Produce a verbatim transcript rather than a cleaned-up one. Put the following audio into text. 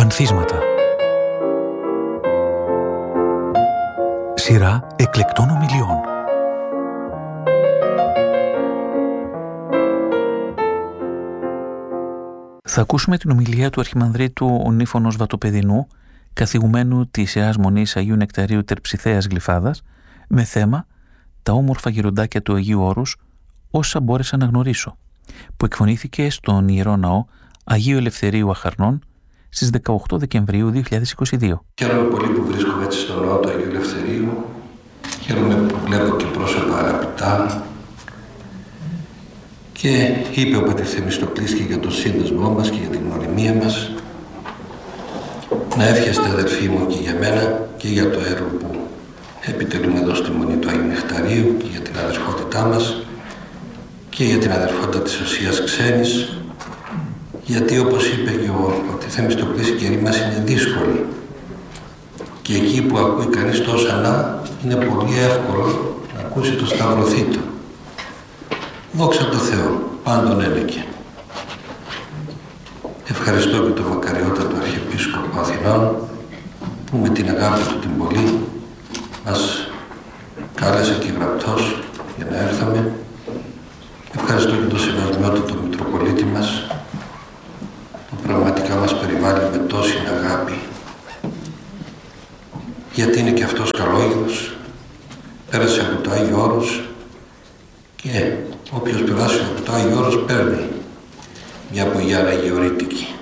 Ανθίσματα. Σειρά εκλεκτών ομιλιών. Θα ακούσουμε την ομιλία του Αρχιμανδρίτου Ονήφωνος Βατοπεδινού, καθηγουμένου της Ιεράς Μονής Αγίου Νεκταρίου Τερψιθέας Γλυφάδας, με θέμα «Τα όμορφα γεροντάκια του Αγίου Όρους, όσα μπόρεσα να γνωρίσω», που εκφωνήθηκε στον Ιερό Ναό Αγίου Ελευθερίου Αχαρνών στις δεκαοκτώ Δεκεμβρίου δύο χιλιάδες είκοσι δύο. Χαίρομαι πολύ που βρίσκομαι έτσι στο Ναό του Αγίου Ελευθερίου. Χαίρομαι που βλέπω και πρόσωπα αγαπητά. Και είπε ο πατήρ Θεμιστοκλής και για τον σύνδεσμό μας και για την γνωριμία μας. Να εύχεστε, αδελφοί μου, και για μένα και για το έργο που επιτελούμε εδώ στη Μονή του Αγίου Νεκταρίου και για την αδερφότητά μας και για την αδερφότητα της Οσίας Ξένης, γιατί όπως είπε και ο πατήρ Θεμιστοκλής, οι καιροί μας είναι δύσκολοι και εκεί που ακούει κανείς τόσα να, είναι πολύ εύκολο να ακούσει το σταυρωθήτο. Δόξα τω Θεώ, πάντων έλεγε. Ευχαριστώ και τον μακαριότατο Αρχιεπίσκοπο Αθηνών που με την αγάπη του την πολύ μας κάλεσε και γραπτός για να έρθαμε. Ευχαριστώ και τον σεβασμιότατο Μητροπολίτη μας που πραγματικά μας περιβάλλει με τόση αγάπη, γιατί είναι και αυτός καλόγερος, πέρασε από το Άγιο Όρος και όποιος περάσει από το Άγιο Όρος παίρνει μια πογιάρα γεωρήτικη.